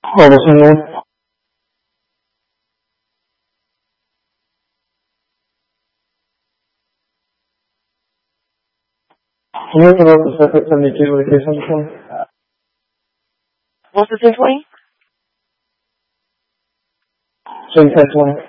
我是说，let me give you something. What's the 320? 所以才说